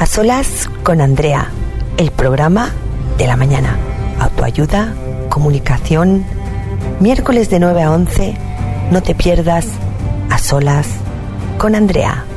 A solas con Andrea, el programa de la mañana. Autoayuda, comunicación. Miércoles de 9 a 11, no te pierdas A solas con Andrea.